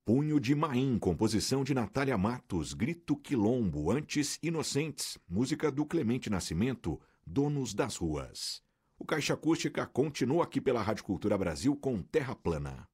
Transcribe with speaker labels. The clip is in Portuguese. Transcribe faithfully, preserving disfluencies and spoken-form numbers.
Speaker 1: Punho de Maim, composição de Natália Matos, Grito Quilombo, Antes Inocentes, música do Clemente Nascimento, Donos das Ruas. O Caixa Acústica continua aqui pela Rádio Cultura Brasil com Terra Plana.